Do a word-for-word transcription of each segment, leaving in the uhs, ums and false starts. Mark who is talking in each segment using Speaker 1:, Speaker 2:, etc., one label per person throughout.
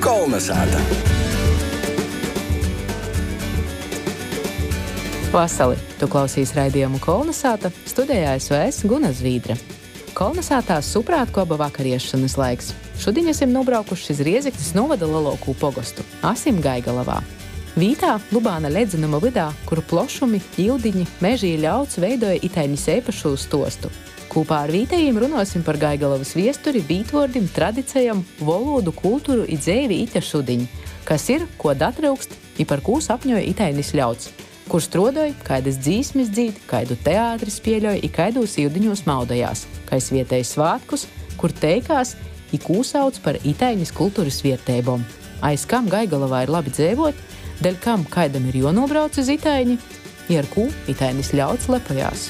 Speaker 1: Kolnesāta.
Speaker 2: Vasali, tu klausīs raidījumu Kolnesāta, studijā esmu es, Guna Zvīdra. Kolnesātā suprātkoba vakariešanas laiks. Šodien esam nobraukuši iz Riezeknes novada Lelokū pogostu, Asim Gaigalavā. Vītā Lubāna ledzenuma vidā, kuru plošumi, ildiņi, meži ļauts veidoja itainis eipašu stostu. Kūpā ar vītējiem runosim par Gaigalavas viesturi, vītvordim, tradicijam, valodu, kultūru i dzeivi ite šudiņ, kas ir, ko datraukst i par kū sapņoja itainis ļauts, kur strodoja, kaidas dzīsmis dzīt, kaidu teātris pieļoja i kaidūs ildiņos maudajās, kais vietējs svātkus, kur teikās i kū sauc par itainis kultūras vierteibom. Aiz kam Gaigalavā ir labi dzēvot, dēļ kam kaidam ir jonobrauc uz itaini, i ar kū itainis ļauts lepojās.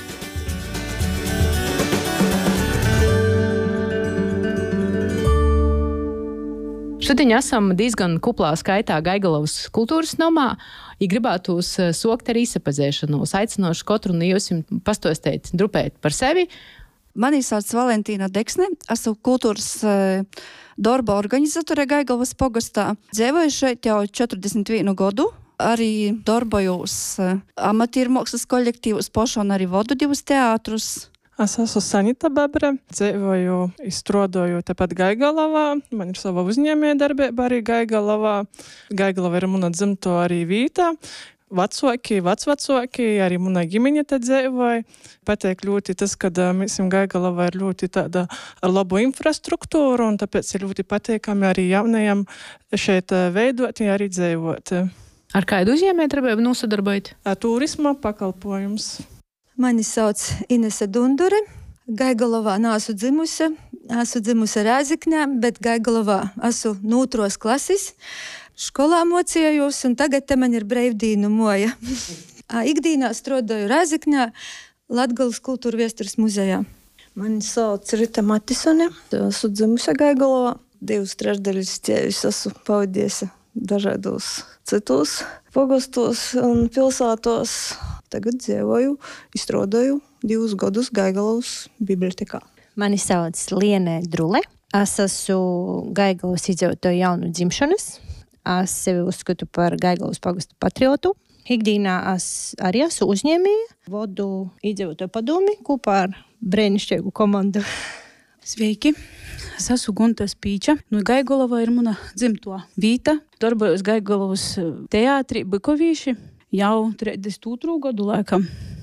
Speaker 2: Šodien esam diezgan kuplā skaitā Gaigalavas kultūras namā, i gribētos sokt ar īsapazēšanos. Aicinošu katru no jums pastostēt, drupēt par sevi.
Speaker 3: Mani sauc Valentīna Deksne, esmu kultūras uh, darba organizatore Gaigalavas pogastā. Dzēvoju šeit jau četrdesmit vienu godu, arī darbojos uh, amatiermākslas kolektīvus, pošon arī vodu divus teātrus.
Speaker 4: Es esmu Sanita Bebre, dzīvoju, izstrādāju tepat Gaigalavā. Man ir sava uzņēmēja darbība arī Gaigalavā. Gaigalava ir muna dzimto arī vītā. Vecāki, vecvecāki, arī muna ģimeņa te dzīvoja. Pateik ļoti tas, ka mēs Gaigalavā ir ļoti tāda ar labu infrastruktūru, un tāpēc ir ļoti pateikami arī jaunajam šeit veidot, arī dzīvot.
Speaker 2: Ar kādu uzņēmēju darbību nosadarbojat?
Speaker 4: Turisma pakalpojums.
Speaker 5: Mani sauc Inese Dundure. Gaigalavā neesmu dzimusi. Esmu dzimusi Rēzeknē, bet Gaigalavā esmu no otros klases. Skolā mocījos, un tagad te man ir breivdīnu moja. Ikdīnā strādāju Rēzeknē, Latgales kultūra viestures muzejā.
Speaker 6: Mani sauc Rita Matisone. Esmu dzimusi Gaigalavā. Divas trešdaļas ceļus esmu pavadījusi dažādos citos pogostos un pilsētos. Tagad dzīvoju, izstrādāju divus gadus Gaigalavas bibliotekā.
Speaker 7: Mani sauc Liene Drule. Es esmu Gaigalavas iedzīvotāju jaunu dzimšanas. Es sevi uzskatu par Gaigalavas pogastu patriotu. Ikdīnā es arī esmu uzņēmēja, vodu iedzīvotāju padomi kopā ar brēnišķīgu komandu.
Speaker 8: Sveiki! Es esmu Gunta Spīča. Nu, Gaigalava ir mana dzimto vīta. Darbojos Gaigalavas teātrī Bykovīši jau trīsdesmit otro gadu laikam.